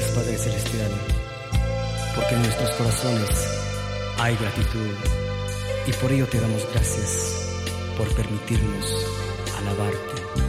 Padre Celestial, porque en nuestros corazones hay gratitud y por ello te damos gracias por permitirnos alabarte.